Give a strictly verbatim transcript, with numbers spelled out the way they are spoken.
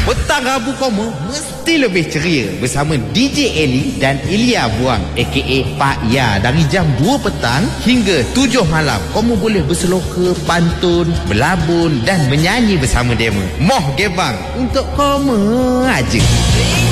Petang Rabu Komo mesti lebih ceria bersama D J Eli dan Ilya Buang aka Pak Ya. Dari jam dua petang hingga tujuh malam, Komo boleh berseloka, pantun, berlabun dan menyanyi bersama demo. Moh gebang untuk Komo aja.